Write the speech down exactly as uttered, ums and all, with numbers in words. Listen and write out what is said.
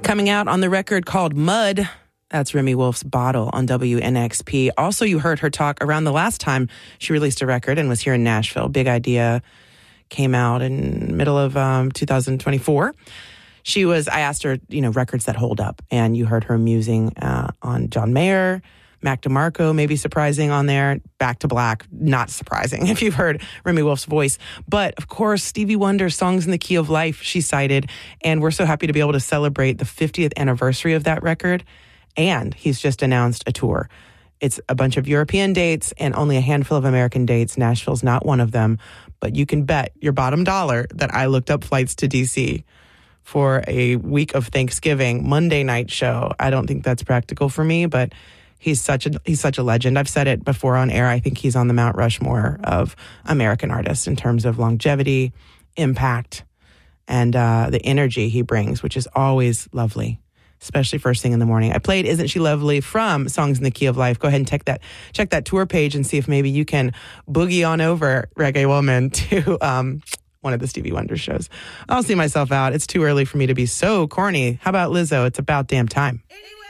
Coming out on the record called Mud, that's Remi Wolf's Bottle on W N X P. Also, you heard her talk around the last time she released a record and was here in Nashville. Big Idea came out in the middle of um, two thousand twenty-four. She was, I asked her, you know, records that hold up. And you heard her musing uh, on John Mayer, Mac DeMarco, maybe surprising on there. Back to Black, not surprising if you've heard Remi Wolf's voice. But, of course, Stevie Wonder's Songs in the Key of Life, she cited. And we're so happy to be able to celebrate the fiftieth anniversary of that record. And he's just announced a tour. It's a bunch of European dates and only a handful of American dates. Nashville's not one of them. But you can bet your bottom dollar that I looked up flights to D C for a week of Thanksgiving Monday night show. I don't think that's practical for me, but he's such a he's such a legend. I've said it before on air. I think he's on the Mount Rushmore of American artists in terms of longevity, impact, and uh, the energy he brings, which is always lovely, especially first thing in the morning. I played Isn't She Lovely from Songs in the Key of Life. Go ahead and check that check that tour page and see if maybe you can boogie on over, Reggae Woman, to um, one of the Stevie Wonder shows. I'll see myself out. It's too early for me to be so corny. How about Lizzo? It's about damn time. Anyway.